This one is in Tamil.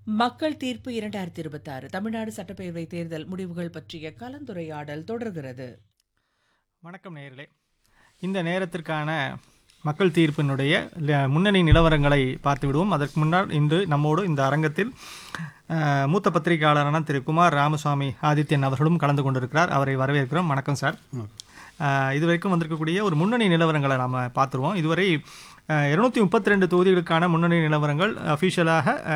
மக்கள் தீர்ப்பு 2026 தமிழ்நாடு சட்டப்பேரவை தேர்தல் முடிவுகள் பற்றிய கலந்துரையாடல் தொடர்கிறது. வணக்கம் நேயர்களே. இந்த நேரத்திற்கான மக்கள் தீர்ப்பினுடைய முன்னணி நிலவரங்களை பார்த்து விடுவோம். அதற்கு முன்னால் இன்று நம்மோடு இந்த அரங்கத்தில் மூத்த பத்திரிகையாளரான திரு குமார் ராமசாமி ஆதித்யன் அவர்களும் கலந்து கொண்டிருக்கிறார். அவரை வரவேற்கிறோம். வணக்கம் சார். இதுவரைக்கும் வந்திருக்கக்கூடிய ஒரு முன்னணி நிலவரங்களை நாம் பார்த்துருவோம். இதுவரை 232 தொகுதிகளுக்கான முன்னணி நிலவரங்கள் அஃபிஷியலாக